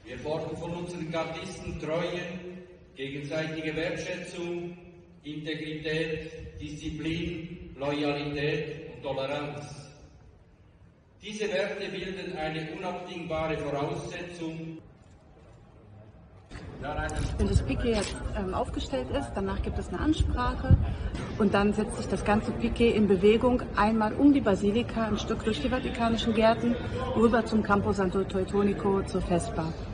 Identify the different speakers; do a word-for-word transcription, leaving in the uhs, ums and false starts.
Speaker 1: Wir fordern von unseren Gardisten Treue, gegenseitige Wertschätzung, Integrität, Disziplin, Loyalität und Toleranz. Diese Werte bilden eine unabdingbare Voraussetzung.
Speaker 2: Wenn das Piquet jetzt ähm, aufgestellt ist, danach gibt es eine Ansprache und dann setzt sich das ganze Piquet in Bewegung einmal um die Basilika, ein Stück durch die Vatikanischen Gärten, rüber zum Campo Santo Teutonico zur Vespa.